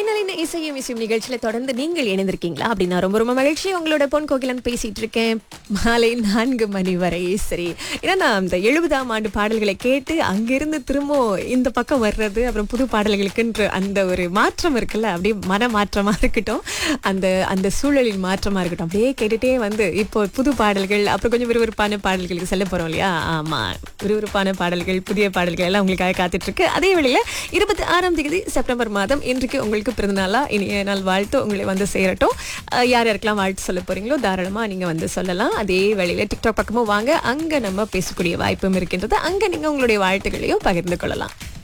மின்னலின் இசையும் இசையும் நிகழ்ச்சியில தொடர்ந்து நீங்கள் இணைந்திருக்கீங்களா அப்படின்னா ரொம்ப ரொம்ப மகிழ்ச்சி. உங்களோட பொன் கோகிலன் பேசிட்டு இருக்கேன். மாலை 4 மணி வரை. சரி, ஏன்னா நான் இந்த 70ஆம் ஆண்டு பாடல்களை கேட்டு அங்கிருந்து திரும்ப இந்த பக்கம் வர்றது, அப்புறம் புது பாடல்களுக்குன்ற அந்த ஒரு மாற்றம் இருக்குல்ல, அப்படியே மன மாற்றமா இருக்கட்டும், அந்த அந்த சூழலின் மாற்றமா இருக்கட்டும், அப்படியே கேட்டுட்டே வந்து இப்போ புது பாடல்கள், அப்புறம் கொஞ்சம் விறுவிறுப்பான பாடல்களுக்கு செல்ல போறோம் இல்லையா? ஆமா, விறுவிறுப்பான பாடல்கள், புதிய பாடல்கள் எல்லாம் உங்களுக்காக காத்துட்டு இருக்கு. அதே வேளையில 26ஆம் தேதி செப்டம்பர் மாதம் இன்றைக்கு உங்களுக்கு பிறந்தநாளா, இனிய நாள் வாழ்த்து உங்களை வந்து சேரட்டும். யார் யாருக்கெல்லாம் வாழ்த்து சொல்ல போறீங்களோ தாராளமா நீங்க வந்து சொல்லலாம். அதே வேளையில டிக்டாக் பக்கமும் வாங்க, அங்க நம்ம பேசக்கூடிய வாய்ப்பும் இருக்கின்றது. அங்க நீங்க உங்களுடைய வாழ்த்துக்களையும் பகிர்ந்து கொள்ளலாம்.